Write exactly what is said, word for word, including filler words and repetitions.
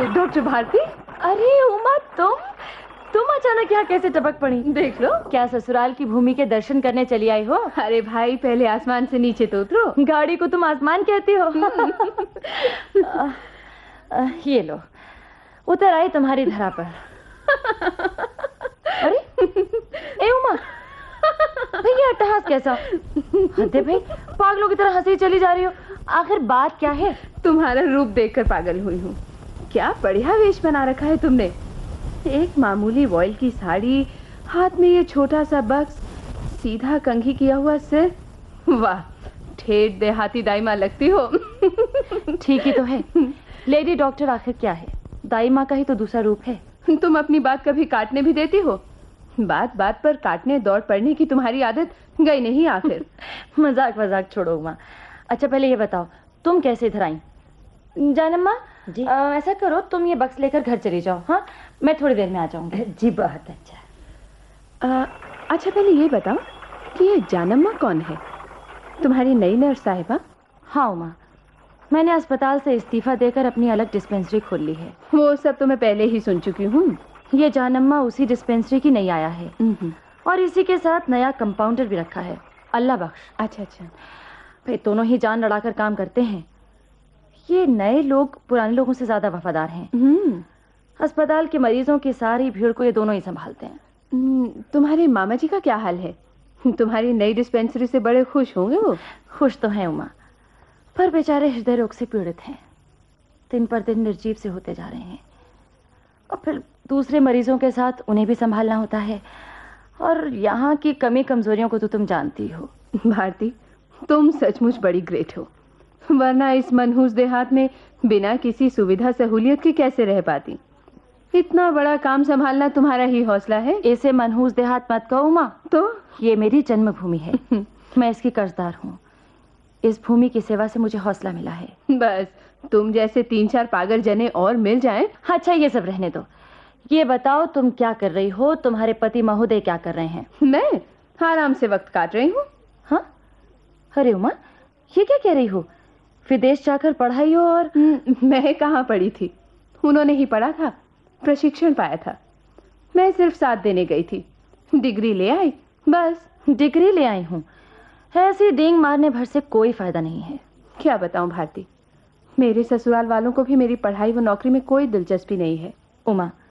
Doctor Bharti. अरे उमा, तुम तुम अचानक यहाँ कैसे टपक पड़ी? देख लो, क्या ससुराल की भूमि के दर्शन करने चली आई हो? अरे भाई, पहले आसमान से नीचे तो उतरो। गाड़ी को तुम आसमान कहती हो? आ, आ, ये लो, उतर आई तुम्हारी धरा पर। अरे ए उमा, भाई ये अट्टहास कैसा? हद है भाई, पागलों की तरह हंसी चली जा रही हो। आखिर बात क्या है? तुम्हारा रूप देखकर पागल हुई हूँ। क्या बढ़िया वेश बना रखा है तुमने। एक मामूली वॉयल की साड़ी, हाथ में ये छोटा सा बक्स, सीधा कंघी किया हुआ सिर। वाह, ठेठ देहाती दाई माँ लगती हो। ठीक ही तो है। लेडी डॉक्टर आखिर क्या है? दाई माँ का ही तो दूसरा रूप है। तुम अपनी बात कभी काटने भी देती हो? बात बात पर काटने दौड़ पड़ने की तुम्हारी आदत गई नहीं आखिर। मजाक मजाक छोड़ो उमा। अच्छा पहले ये बताओ, तुम कैसे इधर आई? जानम्मा जी, आ, ऐसा करो, तुम ये बक्स लेकर घर चली जाओ। हाँ, मैं थोड़ी देर में आ जाऊंगी। जी बहुत अच्छा। आ, अच्छा पहले ये बताओ कि ये जानम्मा कौन है? तुम्हारी नई नर्स साहिबा? हाँ उमा, मैंने अस्पताल से इस्तीफा देकर अपनी अलग डिस्पेंसरी खोल ली है। वो सब तो मैं पहले ही सुन चुकी हूँ। ये जानम्मा उसी डिस्पेंसरी की नई आया है और इसी के साथ नया कंपाउंडर भी रखा है, अल्लाह बख्श। अच्छा अच्छा। भाई दोनों ही जान लड़ाकर काम करते हैं। ये नए लोग पुराने लोगों से ज्यादा वफादार हैं। अस्पताल के मरीजों की सारी भीड़ को ये दोनों ही संभालते हैं। तुम्हारे मामा जी का क्या हाल है? तुम्हारी नई डिस्पेंसरी से बड़े खुश होंगे वो। खुश तो हैं उमा, पर बेचारे हृदय रोग से पीड़ित हैं। दिन पर दिन निर्जीव से होते जा रहे हैं और फिर दूसरे मरीजों के साथ उन्हें भी संभालना होता है। और यहाँ की कमी कमजोरियों को तो तुम जानती हो। भारती, तुम सचमुच बड़ी ग्रेट हो, वरना इस मनहूस देहात में बिना किसी सुविधा सहूलियत के कैसे रह पाती। इतना बड़ा काम संभालना तुम्हारा ही हौसला है। इसे मनहूस देहात मत कहो उमा। तो ये मेरी जन्मभूमि है। मैं इसकी कर्जदार हूँ। इस भूमि की सेवा से मुझे हौसला मिला है। बस तुम जैसे तीन चार पागल जने और मिल जाएं। अच्छा ये सब रहने दो, ये बताओ तुम क्या कर रही हो? तुम्हारे पति महोदय क्या कर रहे हैं? मैं आराम से वक्त काट रही हूँ। हाँ? अरे उमा, ये क्या कह रही हो? विदेश जाकर पढ़ाई हो? और मैं कहाँ पढ़ी थी, उन्होंने ही पढ़ा था, प्रशिक्षण पाया था। मैं सिर्फ साथ देने गई थी, डिग्री ले आई बस। डिग्री ले आई हूँ, ऐसी डींग मारने भर से कोई फायदा नहीं है। क्या बताऊं भारती, मेरे ससुराल वालों को भी मेरी पढ़ाई व नौकरी में कोई दिलचस्पी नहीं है। उमा,